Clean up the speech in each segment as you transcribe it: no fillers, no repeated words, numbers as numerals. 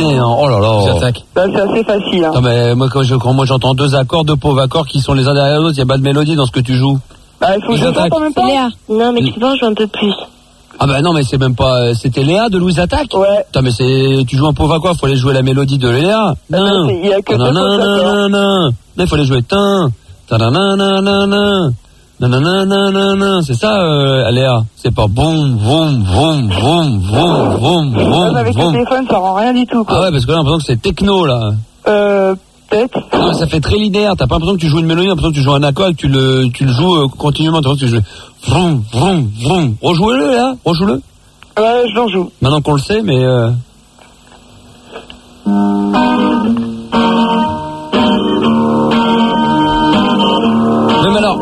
jamais. Hein. Oh là là. Bah, c'est assez facile. Hein. Non, mais moi, quand j'entends deux accords, deux pauvres accords qui sont les uns derrière l'autre, il n'y a pas de mélodie dans ce que tu joues. Bah, il faut que je chante en même temps. Léa. Non, mais tu peux en jouer un peu plus. Ah bah non, mais c'est même pas... C'était Léa de Louise Attaque. Ouais. Putain, mais tu joues un pauvre accord, faut aller jouer la mélodie de Léa. Non. Il y a que deux accords. Non, il faut aller jouer c'est ça, Léa. C'est pas boum, boum, boum, boum, boum, boum, boum. Avec le téléphone, ça rend rien du tout, quoi. Ah ouais, parce que là, j'ai l'impression que c'est techno, là. Peut-être. Non, mais ça fait très linéaire. T'as pas l'impression que tu joues une mélodie, t'as l'impression que tu joues un accord et que tu le joues continuellement. T'as l'impression que tu joues vroom, vroom, vroom. Rejoue-le, là. Rejoue-le. Ouais, je l'en joue. Maintenant qu'on le sait, mais Même alors,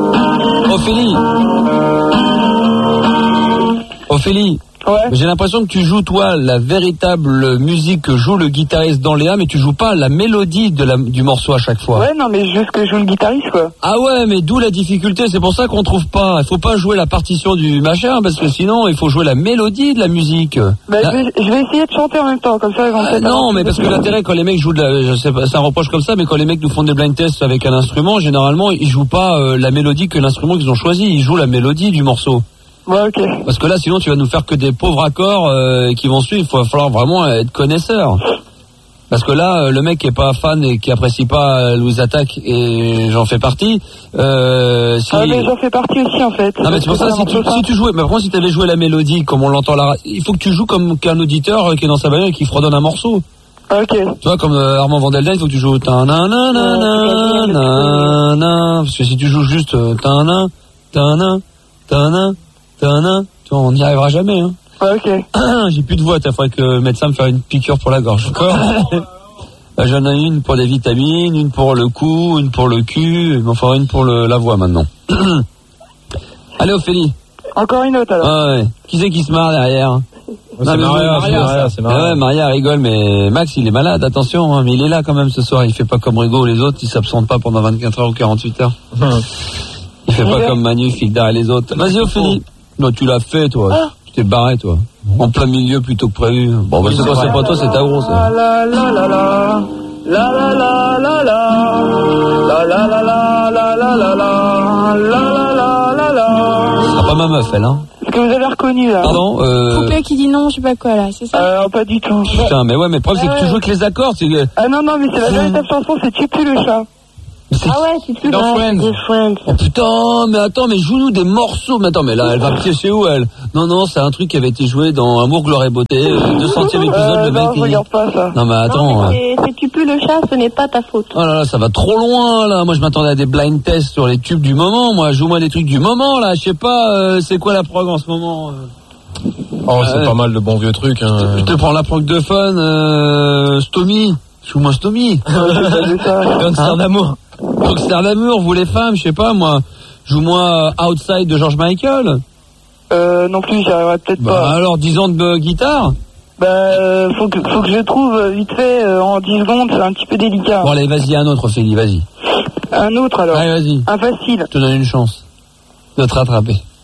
Ophélie. Ouais. J'ai l'impression que tu joues, toi, la véritable musique que joue le guitariste dans Léa, mais tu joues pas la mélodie du morceau à chaque fois. Ouais, non, mais juste que joue le guitariste, quoi. Ah ouais, mais d'où la difficulté, c'est pour ça qu'on trouve pas. Il faut pas jouer la partition du machin, parce que sinon, il faut jouer la mélodie de la musique. Bah, je vais essayer de chanter en même temps, comme ça, ils vont peut-être... Non, mais parce que l'intérêt, quand les mecs jouent je sais pas, c'est un reproche comme ça, mais quand les mecs nous font des blind tests avec un instrument, généralement, ils jouent pas la mélodie que l'instrument qu'ils ont choisi, ils jouent la mélodie du morceau. Ouais, ok. Parce que là, sinon, tu vas nous faire que des pauvres accords qui vont suivre. Il va falloir vraiment être connaisseur. Parce que là, le mec qui est pas fan et qui apprécie pas Louise Attaque, et j'en fais partie. mais j'en fais partie aussi, en fait. Non, mais c'est pour ça, si tu jouais, mais par contre, si t'avais joué la mélodie comme on l'entend là, il faut que tu joues comme qu'un auditeur qui est dans sa bagnole et qui fredonne un morceau. Ok. Tu vois, comme Armand Van Delden, il faut que tu joues parce que si tu joues juste tu vois, on n'y arrivera jamais, hein. Ouais, ok. J'ai plus de voix, il faudrait que le médecin me fasse une piqûre pour la gorge, d'accord? J'en ai une pour les vitamines, une pour le cou, une pour le cul, il m'en faudra une pour la voix maintenant. Allez, Ophélie. Encore une autre, alors. Ah ouais. Qui c'est qui se marre derrière? C'est Maria. Ouais, Maria rigole, mais Max, il est malade, attention, hein, mais il est là quand même ce soir, il fait pas comme Rigo ou les autres, il s'absente pas pendant 24 heures ou 48 heures. Il fait pas comme Manu, Figdar et les autres. Vas-y, Ophélie. Non, tu l'as fait, toi. Tu t'es barré, toi. En plein milieu plutôt que prévu. Bon, bah, c'est pas toi, c'est ta grosse. La la la la la. La la la la la. La la la la la la la la. La la la la la. Ce sera pas ma meuf, elle, hein. Est-ce que vous avez reconnu, là? Pardon, Poupée qui dit non, je sais pas quoi, là, c'est ça? Pas du tout. Putain, mais ouais, mais le problème, c'est que tu joues avec les accords, c'est que... Ah non, mais c'est la véritable chanson, c'est Tu pues le chat. Ah ouais, c'est plus dans Friends. Oh putain, mais attends, mais joue-nous des morceaux. Mais attends, mais là, elle va piéger où, elle? Non, c'est un truc qui avait été joué dans Amour, Gloire et Beauté, 200e épisode, le mec. Non, je regarde pas ça. Non, mais attends. Non, mais c'est Tu pues le chat, ce n'est pas ta faute. Oh là là, ça va trop loin, là. Moi, je m'attendais à des blind tests sur les tubes du moment. Moi, joue-moi des trucs du moment, là. Je sais pas, c'est quoi la prog en ce moment? Oh, c'est pas mal de bons vieux trucs, hein. Je te prends la prog de fun, Stomy. Joue-moi Stomy. Gangster d'amour. Gangster d'amour, vous les femmes, je sais pas, moi. Joue-moi Outside de George Michael. Non plus, j'y arriverai peut-être pas. Alors, 10 ans de guitare. Faut que je trouve vite fait en 10 secondes, c'est un petit peu délicat. Bon, allez, vas-y, un autre, Ophélie, vas-y. Un autre alors. Allez, vas-y. Un facile. Je te donne une chance de te rattraper.